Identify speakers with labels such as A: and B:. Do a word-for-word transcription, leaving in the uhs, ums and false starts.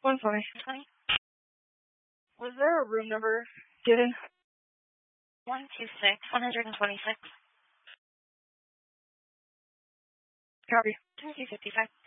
A: one twenty.
B: twenty?
A: Was there a room number given?
B: one two six, one twenty-six.
A: Copy.
B: twenty-two fifty-five.